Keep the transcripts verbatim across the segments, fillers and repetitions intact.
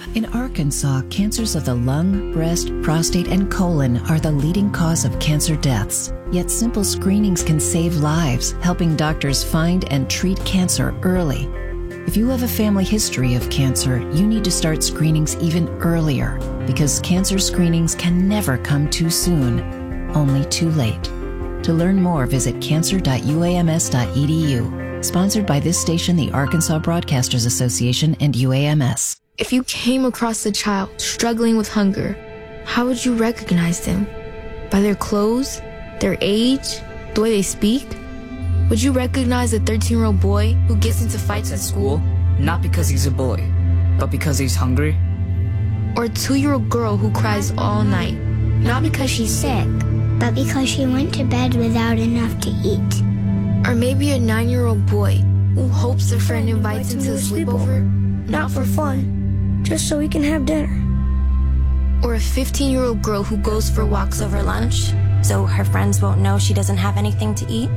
In Arkansas, cancers of the lung, breast, prostate, and colon are the leading cause of cancer deaths. Yet simple screenings can save lives, helping doctors find and treat cancer early. If you have a family history of cancer, you need to start screenings even earlier, because cancer screenings can never come too soon, only too late. To learn more, visit cancer dot u a m s dot e d u. Sponsored by this station, the Arkansas Broadcasters Association, and U A M S. If you came across a child struggling with hunger, how would you recognize them? By their clothes, their age, the way they speak? Would you recognize a thirteen-year-old boy who gets into fights at school? Not because he's a boy, but because he's hungry? Or a two-year-old girl who cries all night? Not because she's sick, but because she went to bed without enough to eat. Or maybe a nine-year-old boy who hopes a friend invites him to a sleepover? Not for fun. Just so we can have dinner. Or a fifteen-year-old girl who goes for walks over lunch, so her friends won't know she doesn't have anything to eat?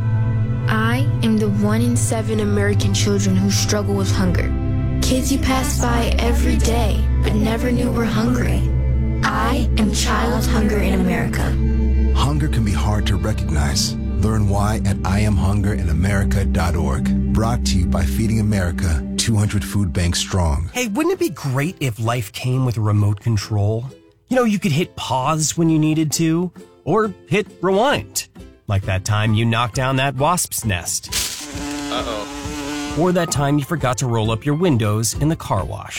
I am the one in seven American children who struggle with hunger. Kids you pass by every day, but never knew were hungry. I am Child Hunger in America. Hunger can be hard to recognize. Learn why at I am hunger in america dot org. Brought to you by Feeding America, two hundred food banks strong. Hey, wouldn't it be great if life came with a remote control? You know, you could hit pause when you needed to, or hit rewind. Like that time you knocked down that wasp's nest. Uh-oh. Or that time you forgot to roll up your windows in the car wash.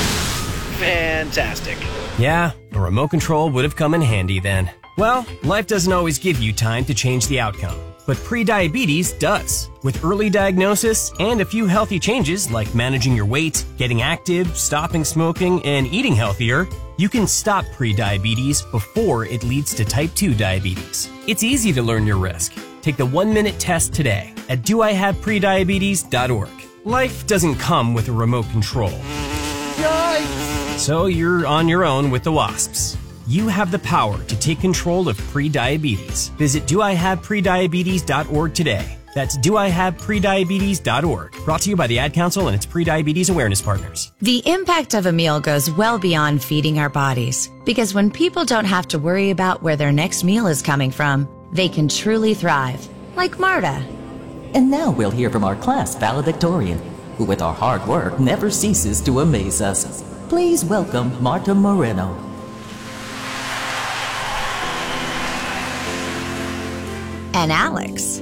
Fantastic. Yeah, a remote control would have come in handy then. Well, life doesn't always give you time to change the outcome, but prediabetes does. With early diagnosis and a few healthy changes like managing your weight, getting active, stopping smoking, and eating healthier, you can stop prediabetes before it leads to type two diabetes. It's easy to learn your risk. Take the one-minute test today at do I have prediabetes dot org. Life doesn't come with a remote control. Yikes! So you're on your own with the wasps. You have the power to take control of prediabetes. Visit do I have prediabetes dot org today. That's do I have prediabetes dot org. Brought to you by the Ad Council and its prediabetes awareness partners. The impact of a meal goes well beyond feeding our bodies. Because when people don't have to worry about where their next meal is coming from, they can truly thrive. Like Marta. And now we'll hear from our class valedictorian, who with our hard work never ceases to amaze us. Please welcome Marta Moreno. And Alex.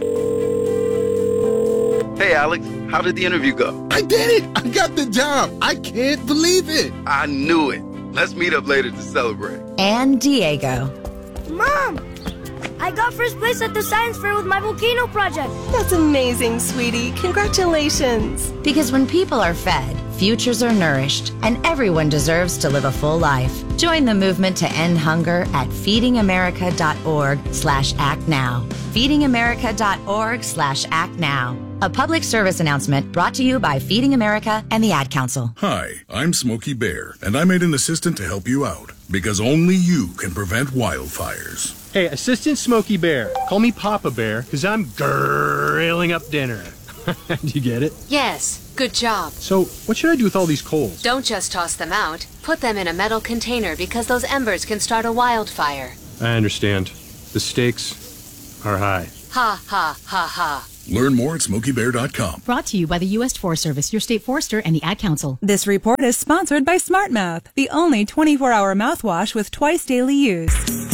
Hey, Alex, how did the interview go? I did it! I got the job! I can't believe it! I knew it. Let's meet up later to celebrate. And Diego. Mom! I got first place at the science fair with my volcano project. That's amazing, sweetie. Congratulations. Because when people are fed, futures are nourished, and everyone deserves to live a full life. Join the movement to end hunger at feeding america dot org slash act now. feeding america dot org slash act now. A public service announcement brought to you by Feeding America and the Ad Council. Hi, I'm Smokey Bear, and I made an assistant to help you out, because only you can prevent wildfires. Hey, Assistant Smokey Bear, call me Papa Bear, because I'm grilling up dinner. Do you get it? Yes, good job. So, what should I do with all these coals? Don't just toss them out. Put them in a metal container because those embers can start a wildfire. I understand. The stakes are high. Ha, ha, ha, ha. Learn more at smokey bear dot com. Brought to you by the U S Forest Service, your state forester, and the Ad Council. This report is sponsored by Smart Mouth, the only twenty-four hour mouthwash with twice daily use.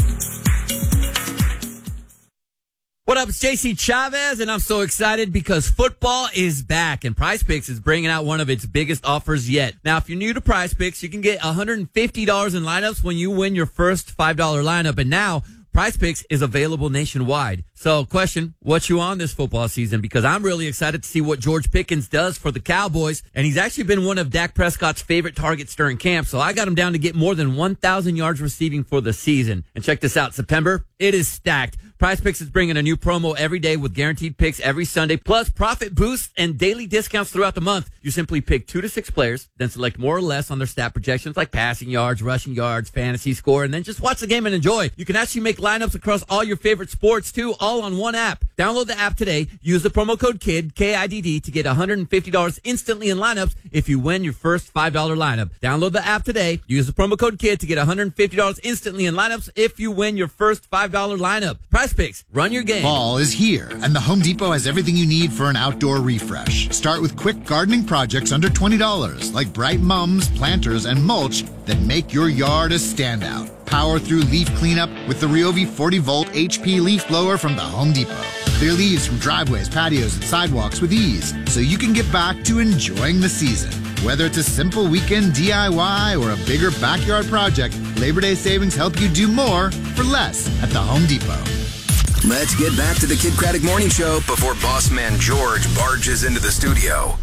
What up, it's J C Chavez, and I'm so excited because football is back, and PrizePicks is bringing out one of its biggest offers yet. Now, if you're new to PrizePicks, you can get one hundred fifty dollars in lineups when you win your first five dollar lineup, and now PrizePicks is available nationwide. So, question, what you on this football season? Because I'm really excited to see what George Pickens does for the Cowboys, and he's actually been one of Dak Prescott's favorite targets during camp, so I got him down to get more than one thousand yards receiving for the season. And check this out, September, it is stacked. PrizePicks is bringing a new promo every day with guaranteed picks every Sunday, plus profit boosts and daily discounts throughout the month. You simply pick two to six players, then select more or less on their stat projections like passing yards, rushing yards, fantasy score, and then just watch the game and enjoy. You can actually make lineups across all your favorite sports, too, all on one app. Download the app today. Use the promo code KID, K I D D, to get one hundred fifty dollars instantly in lineups if you win your first five dollar lineup. Download the app today. Use the promo code KID to get one hundred fifty dollars instantly in lineups if you win your first five dollar lineup. PrizePicks, run your game. Fall is here, and the Home Depot has everything you need for an outdoor refresh. Start with quick gardening projects under twenty dollars, like bright mums, planters, and mulch that make your yard a standout. Power through leaf cleanup with the Ryobi forty volt H P leaf blower from the Home Depot. Clear leaves from driveways, patios, and sidewalks with ease, so you can get back to enjoying the season. Whether it's a simple weekend D I Y or a bigger backyard project, Labor Day savings help you do more for less at the Home Depot. Let's get back to the Kid Craddock Morning Show before boss man George barges into the studio.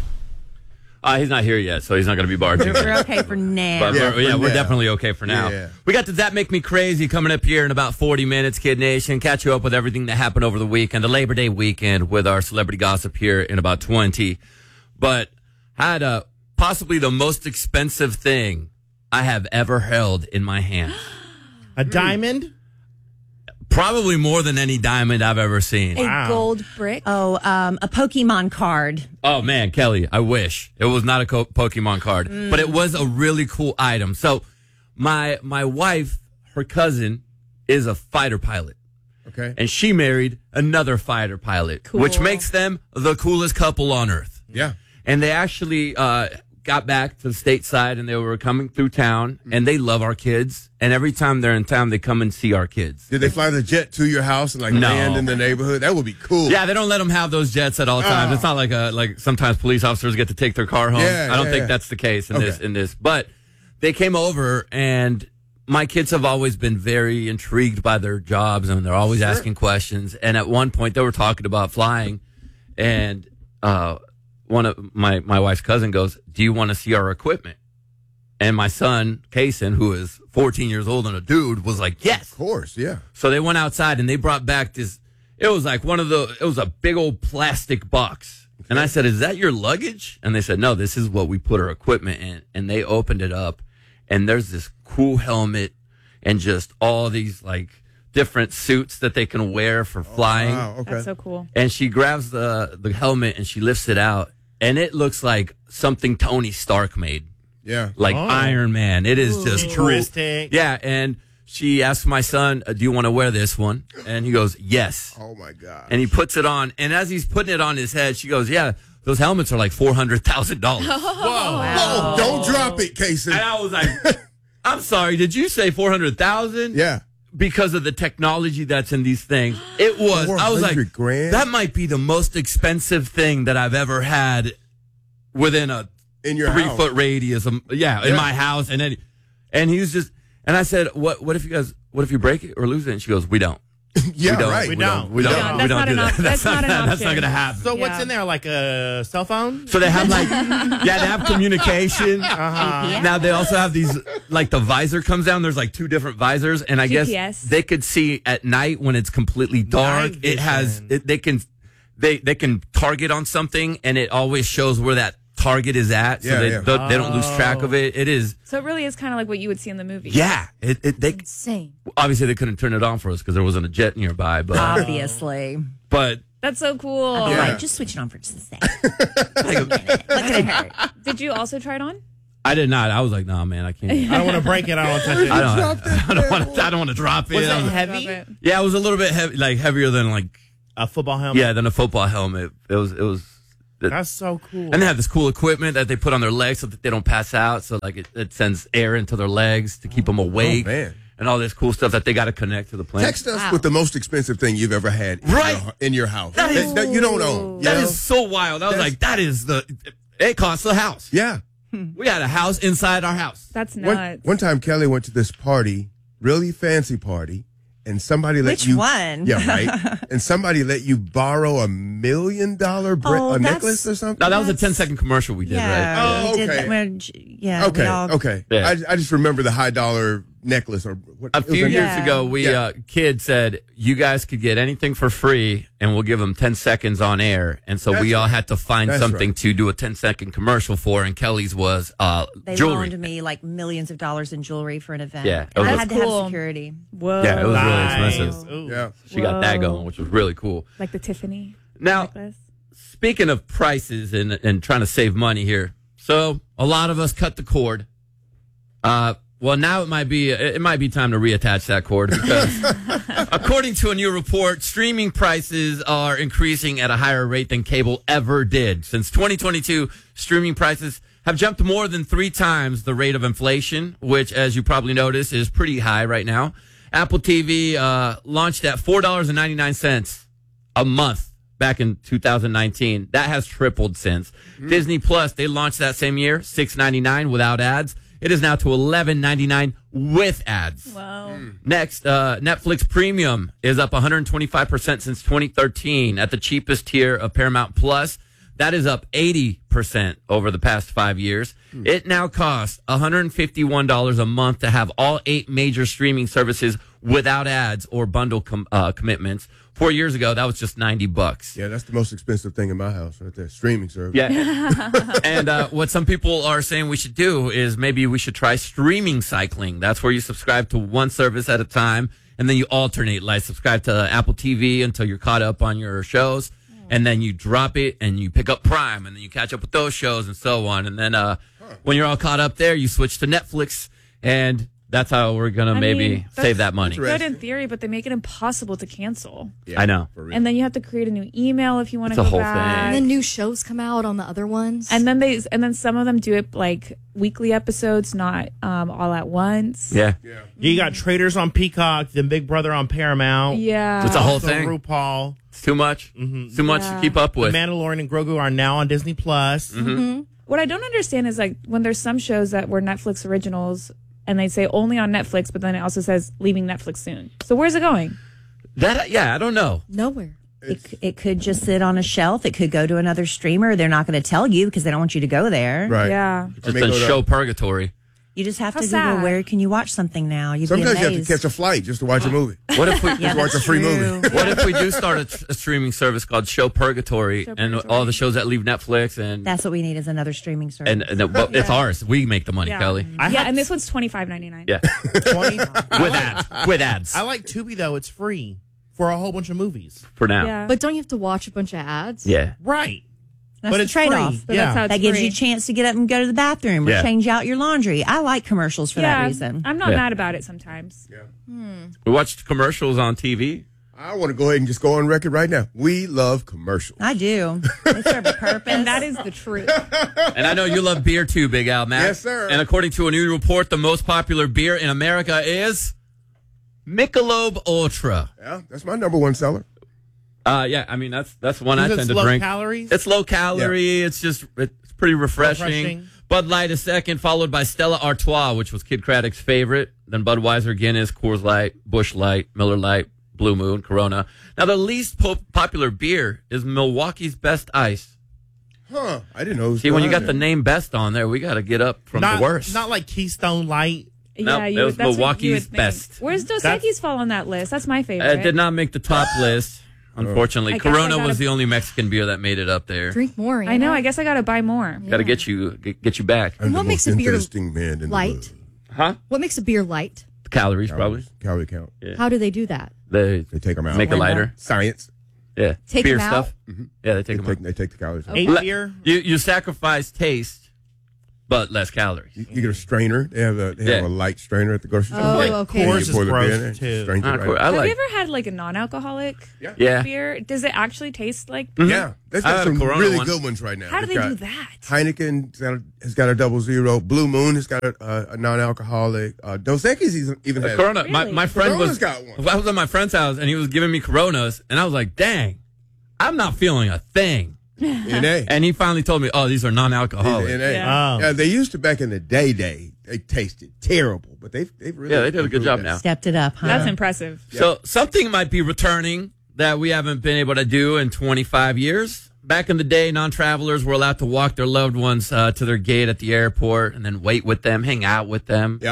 Uh, he's not here yet, so he's not going to be barging. We're okay for now. But yeah, we're, yeah, for we're now. definitely okay for now. Yeah. We got the That Make Me Crazy coming up here in about forty minutes, Kid Nation. Catch you up with everything that happened over the weekend, the Labor Day weekend, with our celebrity gossip here in about twenty. But had a, possibly the most expensive thing I have ever held in my hand. A diamond? Probably more than any diamond I've ever seen. A wow. gold brick? Oh, um, a Pokemon card. Oh, man, Kelly, I wish. It was not a co- Pokemon card, mm. but it was a really cool item. So my my wife, her cousin, is a fighter pilot. Okay. And she married another fighter pilot, cool. which makes them the coolest couple on earth. Yeah. And they actually uh, got back to the stateside, and they were coming through town, and they love our kids. And every time they're in town, they come and see our kids. Did they fly the jet to your house and like No. land in the neighborhood? That would be cool. Yeah, they don't let them have those jets at all times. Oh. It's not like a like sometimes police officers get to take their car home. Yeah, I don't yeah, think yeah. that's the case in Okay. this in this. But they came over, and my kids have always been very intrigued by their jobs, and they're always Sure. asking questions. And at one point, they were talking about flying, and uh, one of my my wife's cousin goes, "Do you want to see our equipment?" And my son, Kason, who is fourteen years old and a dude, was like, yes. Of course, yeah. So they went outside and they brought back this, it was like one of the, it was a big old plastic box. Okay. And I said, is that your luggage? And they said, no, this is what we put our equipment in. And they opened it up and there's this cool helmet and just all these like different suits that they can wear for flying. Oh, wow, okay. That's so cool. And she grabs the, the helmet and she lifts it out and it looks like something Tony Stark made. Yeah. Like Oh. Iron Man. It is just Futuristic. cool. Yeah. And she asked my son, do you want to wear this one? And he goes, yes. Oh, my God. And he puts it on. And as he's putting it on his head, she goes, yeah, those helmets are like four hundred thousand dollars. Whoa, whoa, don't drop it, Casey. And I was like, I'm sorry, did you say four hundred thousand? Yeah. Because of the technology that's in these things. It was, I was like, grand? that might be the most expensive thing that I've ever had within a in your three house. foot radius. Of, yeah, in Yeah. my house. And then, and he was just, and I said, what, what if you guys, what if you break it or lose it? And she goes, we don't. Yeah, we don't, right. We We don't. don't. We don't. Yeah, we that's don't not do an that. op- that's not an That's not option. going to happen. So what's Yeah. in there? Like a cell phone? So they have like, yeah, they have communication. Uh-huh. Now they also have these, like the visor comes down. There's like two different visors, and I G P S. guess they could see at night when it's completely dark. Night It has, vision. it, they can, they they can target on something, and it always shows where that target is at, so Yeah, they yeah. don't- they don't lose track of it. It is, So it really is kind of like what you would see in the movie. yeah. It, it they Insane. obviously they couldn't turn it on for us because there wasn't a jet nearby, but Obviously. but That's so cool. I'd be Yeah. like, just switch it on for just a second. Look at it hurt. Did you also try it on? I did not. I was like, nah, man, I can't. I don't want to break it. I don't want to touch it. I don't. I don't want to. I don't want to drop it. Was it I was- heavy? Drop it. Yeah, it was a little bit heavy, like heavier than like A football helmet? yeah, than a football helmet. It was. It was. It, That's so cool. and they have this cool equipment that they put on their legs so that they don't pass out. So like it, it sends air into their legs to keep them awake. Oh, man. And all this cool stuff that they got to connect to the plane. Text us Wow. with the most expensive thing you've ever had in, Right. your, in your house. That is- that you don't own. That you is know? so wild. I was That's- like, that is the. It costs a house. Yeah. We had a house inside our house. That's One, nuts. one time, Kelly went to this party, really fancy party, and somebody let Which you. one? Yeah, right. And somebody let you borrow a million dollar bre- Oh, a that's- necklace or something. No, that was a That's- ten second commercial we did, right? Oh, we did okay. that when- yeah. Okay, we all, okay. Yeah. I, I just remember the high dollar necklace or what? A few a- years ago, we Yeah. uh, kid said you guys could get anything for free, and we'll give them ten seconds on air. And so That's we all right. had to find That's something right. to do a ten second commercial for. And Kelly's was uh, They jewelry. loaned me like millions of dollars in jewelry for an event. Yeah, it And was I a- had to Cool. have security. Whoa. Yeah, it was Nice. really expensive. Ooh. Yeah. She got that Whoa. going, which was really cool. Like the Tiffany Now, necklace. speaking of prices and and trying to save money here, so a lot of us cut the cord. Uh, well, now it might be it might be time to reattach that cord because, according to a new report, streaming prices are increasing at a higher rate than cable ever did. Since twenty twenty-two, streaming prices have jumped more than three times the rate of inflation, which, as you probably noticed, is pretty high right now. Apple T V uh, launched at four dollars and ninety-nine cents a month back in two thousand nineteen. That has tripled since. Mm. Disney Plus, they launched that same year, six ninety-nine without ads. It is now to eleven ninety-nine with ads. Wow. Mm. Next, uh, Netflix Premium is up one hundred twenty-five percent since twenty thirteen. At the cheapest tier of Paramount Plus, that is up eighty percent over the past five years. Mm. It now costs one hundred fifty-one dollars a month to have all eight major streaming services without ads or bundle com- uh, commitments. Four years ago, that was just ninety bucks. Yeah, that's the most expensive thing in my house right there. Streaming service. Yeah. And uh, what some people are saying we should do is maybe we should try streaming cycling. That's where you subscribe to one service at a time, and then you alternate. Like subscribe to Apple T V until you're caught up on your shows, and then you drop it and you pick up Prime, and then you catch up with those shows and so on. And then uh, huh. when you're all caught up there, you switch to Netflix, and that's how we're going to I maybe mean, save that money. Good in theory, but they make it impossible to cancel. Yeah, I know. And then you have to create a new email if you want to It's go a whole back. thing. And then new shows come out on the other ones. And then they and then some of them do it like weekly episodes, not um, all at once. Yeah. yeah. You got Traders on Peacock, then Big Brother on Paramount. Yeah. It's a whole Also thing. RuPaul. It's too much. Mm-hmm. It's too much Yeah. to keep up with. The Mandalorian and Grogu are now on Disney Plus. Mm-hmm. Mm-hmm. What I don't understand is like when there's some shows that were Netflix originals and they say only on Netflix, but then it also says leaving Netflix soon. So where's it going? That yeah, I don't know. Nowhere. It, c- it could just sit on a shelf. It could go to another streamer. They're not going to tell you because they don't want you to go there. Right. Yeah. Just in show purgatory. You just have How to sad. Google where can you watch something now. You'd Sometimes be you amazed. have to catch a flight just to watch a movie. What if we Yeah, just watch a that's free true. movie? What if we do start a, tr- a streaming service called Show Purgatory, Show and Purgatory. all the shows that leave Netflix and That's what we need is another streaming service. and, and but it's Yeah. ours. We make the money, Yeah. Kelly. I yeah, had- and this one's twenty-five ninety-nine. Yeah, twenty with ads. With ads I like Tubi though; it's free for a whole bunch of movies. for now. Yeah. But don't you have to watch a bunch of ads? Yeah. Right. That's but the it's trade-off. free. But yeah. that's how it's That gives free. you a chance to get up and go to the bathroom or Yeah. change out your laundry. I like commercials for yeah, that reason. I'm not Yeah. mad about it sometimes. We watched commercials on T V. I want to go ahead and just go on record right now. We love commercials. I do. They serve a purpose. And that is the truth. And I know you love beer too, Big Al, Matt. Yes, sir. And according to a new report, the most popular beer in America is Michelob Ultra. Yeah, that's my number one seller. Uh, yeah, I mean that's that's one I Because tend it's to low drink. calories? It's low calorie. It's just it's pretty refreshing. Refreshing. Bud Light is second, followed by Stella Artois, which was Kid Craddock's favorite. Then Budweiser, Guinness, Coors Light, Busch Light, Miller Light, Blue Moon, Corona. Now the least po- popular beer is Milwaukee's Best Ice. Huh? I didn't know. It was See, when you got behind the name Best on there, we got to get up from not, the worst. Not like Keystone Light. No, yeah, it you, was that's what you Milwaukee's would think. Best. Where's Dos That's- Equis fall on that list? That's my It favorite. did not make the top list, unfortunately. I guess I Corona gotta- was the only Mexican beer that made it up there. Drink more. I know. I guess I got to buy more. Got to get you get, get you back. I'm what the makes most a beer interesting man in the light? world. Huh? What makes a beer light? Calories, probably. Calorie count. Yeah. How do they do that? They They take them out. make a lighter. Science. Yeah. Take beer 'em out? stuff. Yeah, they take They them take, out. they take the calories out. Eight Le- beer. You you sacrifice taste, but less calories. You, you get a strainer. They have a they have Yeah. a light strainer at the grocery store. Oh, Yeah. okay. You Coors is pour the beer in gross, there, too. strains it Ah, right cool. out. I Have like. you ever had like a non-alcoholic Yeah. beer? Does it actually taste like? Yeah, they've I got had a some Corona really one. good ones right now. How do They've they got do that? Heineken's got a, has got a double zero. Blue Moon has got a, a, a non-alcoholic. Uh, Dos Equis even, even has. Corona. My Really? my friend Corona's was. got one. I was at my friend's house and he was giving me Coronas, and I was like, "Dang, I'm not feeling a thing." N A. And he finally told me, "Oh, these are non-alcoholic." N A. Yeah. Oh. Yeah, they used to back in the day. Day they tasted terrible, but they've they've really Yeah, they did a good improved job that. now. Stepped it up, huh? That's impressive. So something might be returning that we haven't been able to do in twenty-five years. Back in the day, non-travelers were allowed to walk their loved ones uh, to their gate at the airport and then wait with them, hang out with them. Yep.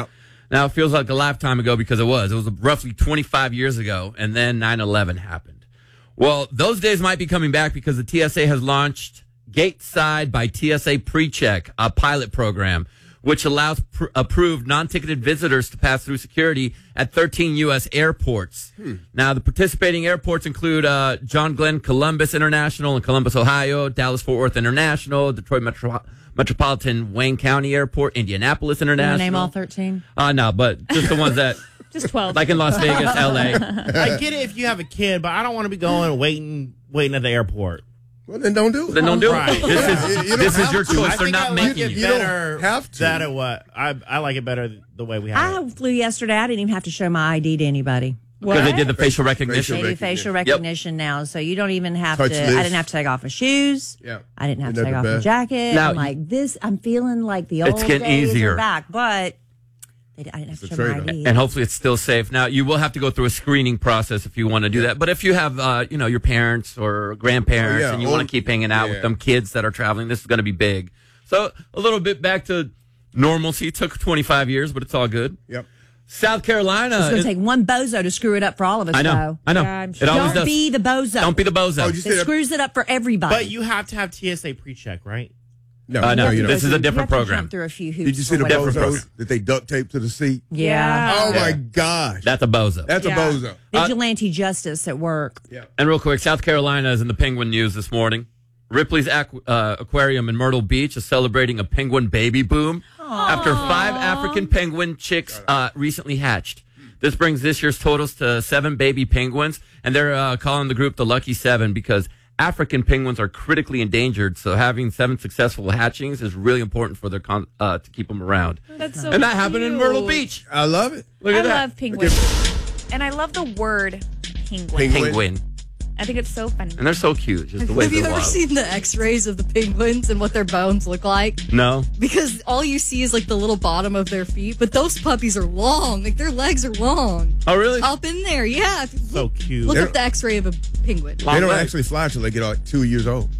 Now, it feels like a lifetime ago because it was. It was roughly twenty-five years ago, and then nine eleven happened. Well, those days might be coming back because the T S A has launched Gateside by T S A PreCheck, a pilot program, which allows pr- approved non-ticketed visitors to pass through security at thirteen U S airports. Hmm. Now, the participating airports include uh, John Glenn Columbus International in Columbus, Ohio, Dallas-Fort Worth International, Detroit Metro- Metropolitan Wayne County Airport, Indianapolis International. You wanna name all thirteen? Uh, no, but just the ones that... Just twelve. Like in Las Vegas, L A. I get it if you have a kid, but I don't want to be going waiting waiting at the airport. Well, then don't do it. Then don't do Right. it. This is, You- you don't this is have your to. choice. I They're think not I like making it you. better have to. That or what? I I like it better the way we have it. I flew yesterday. I didn't even have to show my I D to anybody. Because they did the facial recognition. They do facial recognition now, so you don't even have Touch to. list. I didn't have to take off my shoes. Yeah. I didn't have Isn't to that take the off my best? jacket. Now- I'm like this. I'm feeling like the old It's getting days easier. are back, but they, I didn't have to It's a show my trade-off. I D. And hopefully it's still safe. Now, you will have to go through a screening process if you want to do that. But if you have, uh, you know, your parents or grandparents Oh, yeah. and you want Old- to keep hanging out yeah. with them kids that are traveling, this is going to be big. So a little bit back to normalcy. It took twenty-five years, but it's all good. Yep. South Carolina. It's going is- to take one bozo to screw it up for all of us. I know. Though. I know. Yeah, I'm It sure. always Don't does. be the bozo. Don't be the bozo. Oh, did you say It that? screws it up for everybody. But you have to have T S A pre-check, right? No, Uh, no, you this don't. is a You different have to program. jump through a few hoops. Did you see the for whatever. Different bozos program. that they duct tape to the seat? Yeah. Oh Yeah. my gosh, That's a bozo. that's Yeah. a bozo. Vigilante justice at work. Yeah. And real quick, South Carolina is in the penguin news this morning. Ripley's Aqu- uh, Aquarium in Myrtle Beach is celebrating a penguin baby boom after five African penguin chicks uh, recently hatched. This brings this year's totals to seven baby penguins, and they're uh, calling the group the Lucky Seven because African penguins are critically endangered. So having seven successful hatchings is really important for their con- uh, to keep them around. That's so and that happened in Myrtle cute. Beach. I love it. Look I at that. love penguins. And I love the word penguin. Penguin. Penguin. I think it's so funny. And they're so cute. Just the way Have you they ever walk. seen the x-rays of the penguins and what their bones look like? No. Because all you see is like the little bottom of their feet, but those puppies are long. Like their legs are long. Oh, really? Up in there, yeah. So cute. Look They up the x-ray of a penguin. They don't legs. actually fly until they get like two years old.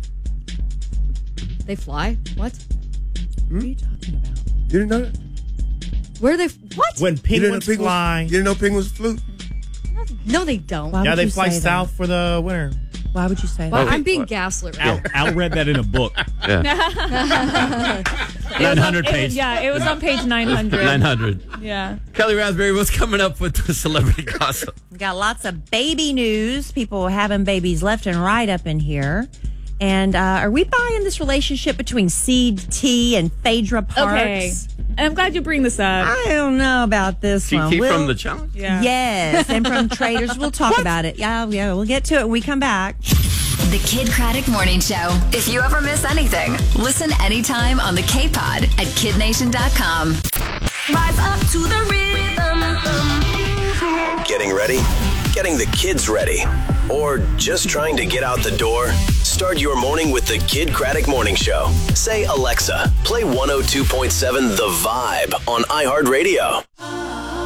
They fly? What? What are you talking about? You didn't know that? Where are they? What? When You didn't know penguins penguins fly, You didn't know penguins flew? No, they don't. Why yeah, would they you fly say south that? for the winter. Why would you say Well, that? I'm being gaslit right Al, now. Al read that in a book. Yeah. It was nine on- hundred it- page. Yeah, it was on page nine hundred. nine hundred. Yeah. Kelly Raspberry, what's coming up with the celebrity gossip? We got lots of baby news. People having babies left and right up in here. And uh, are we buying this relationship between Seed T and Phaedra Parks? Okay. And I'm glad you bring this up. I don't know about this one. T T We'll- from the challenge? Yeah. Yes, and from Traders. We'll talk about it. Yeah, yeah, we'll get to it when we come back. The Kid Craddock Morning Show. If you ever miss anything, listen anytime on the K-Pod at kid nation dot com. Rise up to the rhythm. Getting ready? Getting the kids ready? Or just trying to get out the door? Start your morning with the Kid Craddock Morning Show. Say, Alexa, play one oh two point seven The Vibe on iHeartRadio.